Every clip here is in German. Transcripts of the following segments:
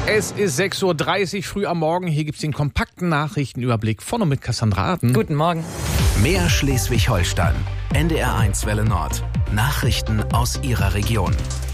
Es ist 6.30 Uhr früh am Morgen. Hier gibt es den kompakten Nachrichtenüberblick von und mit Cassandra Aden. Guten Morgen. Mehr Schleswig-Holstein. NDR1 Welle Nord. Nachrichten aus Ihrer Region.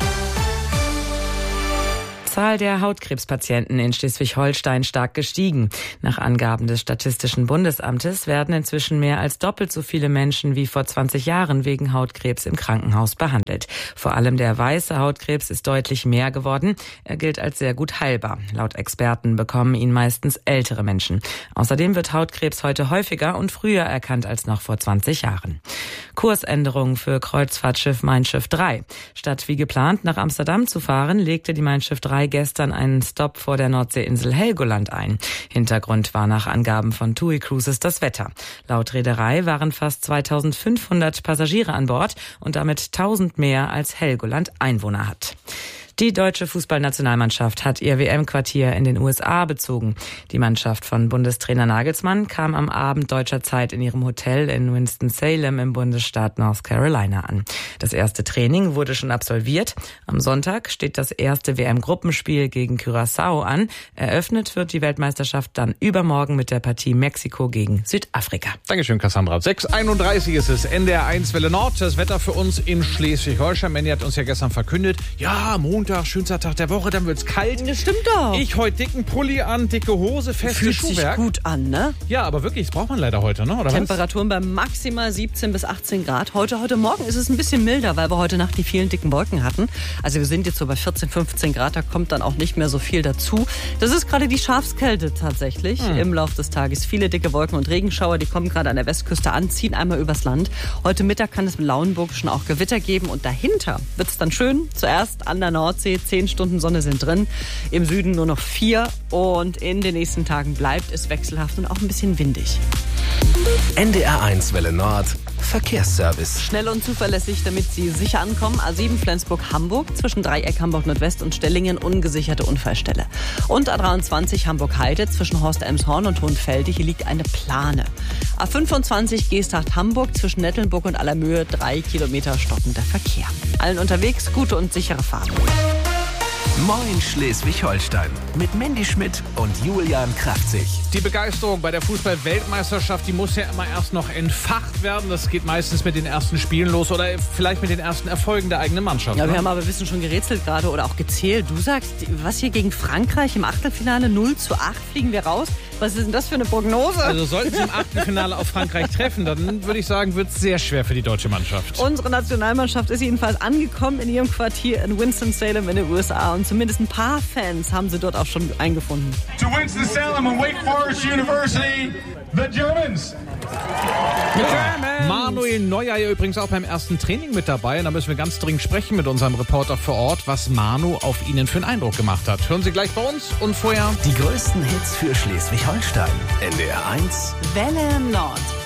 Zahl der Hautkrebspatienten in Schleswig-Holstein stark gestiegen. Nach Angaben des Statistischen Bundesamtes werden inzwischen mehr als doppelt so viele Menschen wie vor 20 Jahren wegen Hautkrebs im Krankenhaus behandelt. Vor allem der weiße Hautkrebs ist deutlich mehr geworden. Er gilt als sehr gut heilbar. Laut Experten bekommen ihn meistens ältere Menschen. Außerdem wird Hautkrebs heute häufiger und früher erkannt als noch vor 20 Jahren. Kursänderung für Kreuzfahrtschiff Mein Schiff 3. Statt wie geplant nach Amsterdam zu fahren, legte die Mein Schiff 3 gestern einen Stopp vor der Nordseeinsel Helgoland ein. Hintergrund war nach Angaben von TUI Cruises das Wetter. Laut Reederei waren fast 2500 Passagiere an Bord und damit 1000 mehr als Helgoland Einwohner hat. Die deutsche Fußballnationalmannschaft hat ihr WM-Quartier in den USA bezogen. Die Mannschaft von Bundestrainer Nagelsmann kam am Abend deutscher Zeit in ihrem Hotel in Winston-Salem im Bundesstaat North Carolina an. Das erste Training wurde schon absolviert. Am Sonntag steht das erste WM-Gruppenspiel gegen Curaçao an. Eröffnet wird die Weltmeisterschaft dann übermorgen mit der Partie Mexiko gegen Südafrika. Dankeschön, Cassandra. 6.31 ist es, NDR1 Welle Nord. Das Wetter für uns in Schleswig-Holstein. Mandy hat uns ja gestern verkündet, ja, Montag, schönster Tag der Woche, dann wird's kalt. Das stimmt doch. Ich heute dicken Pulli an, dicke Hose, festes Fühlt Schuhwerk. sich gut an, ne? Ja, aber wirklich, das braucht man leider heute, ne? Oder Temperaturen bei maximal 17 bis 18 Grad. Heute Morgen ist es ein bisschen milder, weil wir heute Nacht die vielen dicken Wolken hatten. Also wir sind jetzt so bei 14, 15 Grad, da kommt dann auch nicht mehr so viel dazu. Das ist gerade die Schafskälte tatsächlich im Laufe des Tages. Viele dicke Wolken und Regenschauer, die kommen gerade an der Westküste an, ziehen einmal übers Land. Heute Mittag kann es im Lauenburgischen auch Gewitter geben und dahinter wird es dann schön. Zuerst an der Nordsee, 10 Stunden Sonne sind drin, im Süden nur noch 4 und in den nächsten Tagen bleibt es wechselhaft und auch ein bisschen windig. NDR1 Welle Nord. Verkehrsservice. Schnell und zuverlässig, damit Sie sicher ankommen. A7 Flensburg-Hamburg, zwischen Dreieck Hamburg-Nordwest und Stellingen, ungesicherte Unfallstelle. Und A23 Hamburg-Heide, zwischen Horst-Elmshorn und Hohenfelde, hier liegt eine Plane. A25 Geesthacht-Hamburg, zwischen Nettelnburg und Allermöhe, 3 Kilometer stockender Verkehr. Allen unterwegs gute und sichere Fahrt. Moin Schleswig-Holstein. Mit Mandy Schmidt und Julian Kraftzig. Die Begeisterung bei der Fußball-Weltmeisterschaft, die muss ja immer erst noch entfacht werden. Das geht meistens mit den ersten Spielen los oder vielleicht mit den ersten Erfolgen der eigenen Mannschaft. Ja, ne? wir haben aber ein bisschen schon gerätselt gerade oder auch gezählt. Du sagst, was hier gegen Frankreich im Achtelfinale 0:8 fliegen wir raus? Was ist denn das für eine Prognose? Also sollten sie im Achtelfinale auf Frankreich treffen, dann würde ich sagen, wird es sehr schwer für die deutsche Mannschaft. Unsere Nationalmannschaft ist jedenfalls angekommen in ihrem Quartier in Winston-Salem in den USA und zumindest ein paar Fans haben sie dort auch schon eingefunden. To Winston-Salem and Wake Forest University, the Germans. Manuel Neuer hier übrigens auch beim ersten Training mit dabei. Und da müssen wir ganz dringend sprechen mit unserem Reporter vor Ort, was Manu auf Ihnen für einen Eindruck gemacht hat. Hören Sie gleich bei uns und vorher Die größten Hits für Schleswig-Holstein. NDR1 Welle Nord.